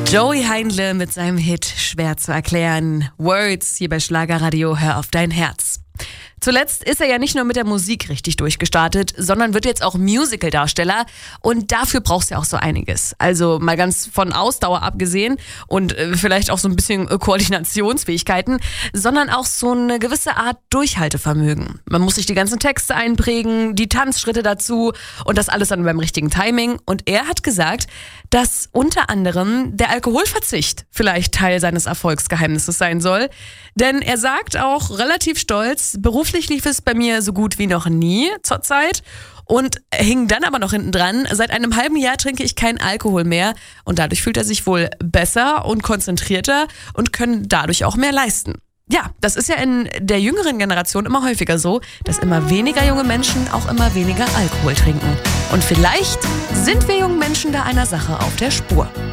Joey Heindle mit seinem Hit Schwer zu erklären. Words hier bei Schlagerradio, hör auf dein Herz. Zuletzt ist er ja nicht nur mit der Musik richtig durchgestartet, sondern wird jetzt auch Musical-Darsteller und dafür brauchst du ja auch so einiges. Also mal ganz von Ausdauer abgesehen und vielleicht auch so ein bisschen Koordinationsfähigkeiten, sondern auch so eine gewisse Art Durchhaltevermögen. Man muss sich die ganzen Texte einprägen, die Tanzschritte dazu und das alles dann beim richtigen Timing. Und er hat gesagt, dass unter anderem der Alkoholverzicht vielleicht Teil seines Erfolgsgeheimnisses sein soll. Denn er sagt auch relativ stolz, beruflich lief es bei mir so gut wie noch nie zurzeit und hing dann aber noch hinten dran. Seit einem halben Jahr trinke ich keinen Alkohol mehr und dadurch fühlt er sich wohl besser und konzentrierter und können dadurch auch mehr leisten. Ja, das ist ja in der jüngeren Generation immer häufiger so, dass immer weniger junge Menschen auch immer weniger Alkohol trinken. Und vielleicht sind wir jungen Menschen da einer Sache auf der Spur.